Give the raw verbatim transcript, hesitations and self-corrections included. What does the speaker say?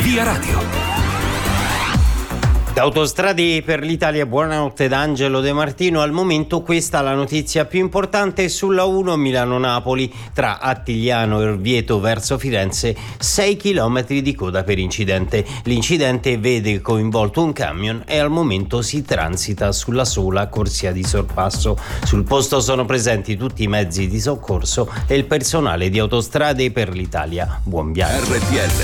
Via Radio. Da Autostrade per l'Italia, buonanotte da Angelo De Martino. Al momento questa è la notizia più importante sulla uno Milano-Napoli tra Attigliano e Orvieto verso Firenze, sei chilometri di coda per incidente. L'incidente vede coinvolto un camion e al momento si transita sulla sola corsia di sorpasso. Sul posto sono presenti tutti i mezzi di soccorso e il personale di Autostrade per l'Italia. Buon viaggio. R T L